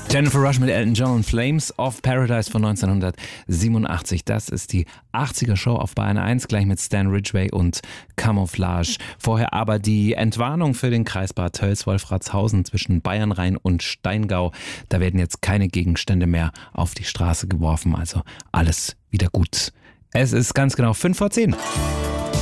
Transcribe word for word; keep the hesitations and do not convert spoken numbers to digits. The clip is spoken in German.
Jennifer Rush mit Elton John und Flames of Paradise von neunzehnhundertsiebenundachtzig. Das ist die achtziger-Show auf Bayern eins, gleich mit Stan Ridgway und Camouflage. Vorher aber die Entwarnung für den Kreisbad Tölz-Wolfratshausen zwischen Bayernrhein und Steingau. Da werden jetzt keine Gegenstände mehr auf die Straße geworfen, also alles wieder gut. Es ist ganz genau fünf vor zehn.